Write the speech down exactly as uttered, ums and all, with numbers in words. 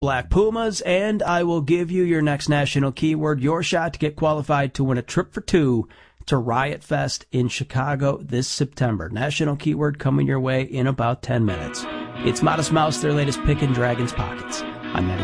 Black Pumas, and I will give you your next national keyword, your shot to get qualified to win a trip for two to Riot Fest in Chicago this September. National keyword coming your way in about ten minutes. It's Modest Mouse, their latest pick in Dragons' pockets. I'm Matt